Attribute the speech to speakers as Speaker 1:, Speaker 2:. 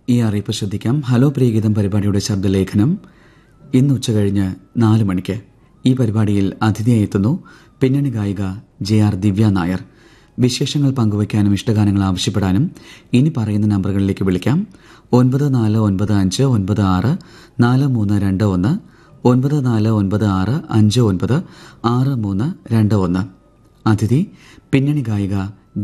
Speaker 1: ഈ അറിയിപ്പ് ശ്രദ്ധിക്കാം. ഹലോ പ്രിയഗീതം പരിപാടിയുടെ ശബ്ദലേഖനം ഇന്ന് ഉച്ചകഴിഞ്ഞ് 4 മണിക്ക്. ഈ പരിപാടിയിൽ അതിഥിയായി എത്തുന്നു പിന്നണി ഗായിക JR ദിവ്യ നായർ. വിശേഷങ്ങൾ പങ്കുവയ്ക്കാനും ഇഷ്ടഗാനങ്ങൾ ആവശ്യപ്പെടാനും ഇനി പറയുന്ന നമ്പറുകളിലേക്ക് വിളിക്കാം. 9495964321 9496596321. അതിഥി പിന്നണി ഗായിക